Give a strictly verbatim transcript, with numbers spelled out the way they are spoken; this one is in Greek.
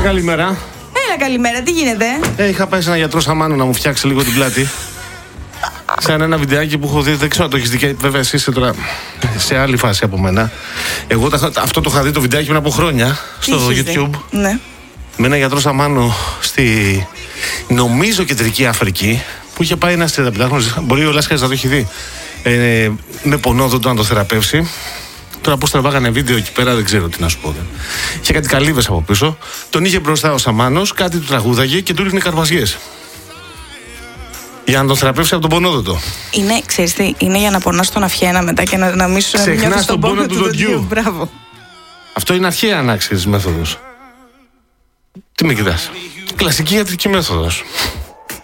καλημέρα. Έλα, καλημέρα, τι γίνεται? Ε, είχα πάει σε ένα γιατρό Σαμάνου να μου φτιάξει λίγο την πλάτη. Σαν ένα βιντεάκι που έχω δει, δεν ξέρω αν το έχει δει. Βέβαια, εσύ είσαι τώρα σε άλλη φάση από μένα. Εγώ τα, αυτό το είχα δει το βιντεάκι πριν από χρόνια στο YouTube. Δει? Ναι. Με ένα γιατρό Σαμάνου στη, νομίζω, κεντρική Αφρική, που είχε πάει ένα τριανταπεντάχρονος, μπορεί ο Λάσκαρης να το έχει δει, ε, με πονόδοντο να το θεραπεύσει. Τώρα πώς τραβάγανε βίντεο εκεί πέρα δεν ξέρω τι να σου πω. Είχε κάτι καλύβες από πίσω. Τον είχε μπροστά ο Σαμάνος, κάτι του τραγούδαγε και του ρίχνε καρβαζιές. Για να τον θεραπεύσει από τον πονόδοντο. Είναι, ξέρεις τι, είναι για να πονάς τον αυχένα μετά και να, να μην σου ξεχνάς τον πόνο του δοντιού. Μπράβο. Αυτό είναι αρχαία ανάξιες μέθοδος. Τι με κοιτάς? Κλασική ιατρική μέθοδος.